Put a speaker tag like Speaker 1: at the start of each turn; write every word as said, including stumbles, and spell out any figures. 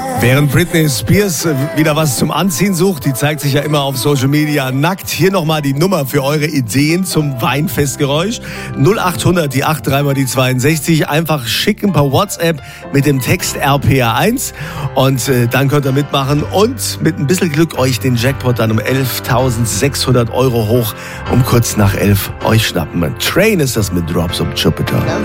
Speaker 1: Während Britney Spears wieder was zum Anziehen sucht, die zeigt sich ja immer auf Social Media nackt. Hier nochmal die Nummer für eure Ideen zum Weinfestgeräusch. null acht hundert, die acht, dreimal die zweiundsechzig. Einfach schicken per WhatsApp mit dem Text R P R eins und äh, dann könnt ihr mitmachen und mit ein bisschen Glück euch den Jackpot dann um elftausendsechshundert Euro hoch um kurz nach elf euch schnappen. Train ist das mit Drops of Jupiter.